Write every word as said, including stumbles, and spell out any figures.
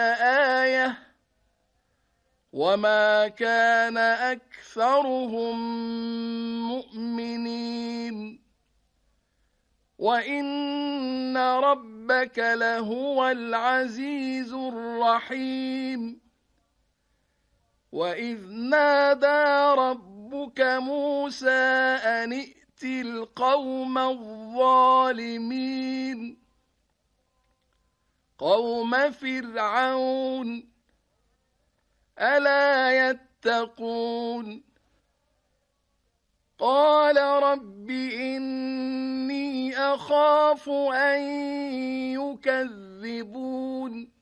آية وما كان أكثرهم مؤمنين وإن ربك لهو العزيز الرحيم وإذ نادى ربك موسى أن ائت القوم الظالمين قوم فرعون ألا يتقون قال رب إني أخاف أن يكذبون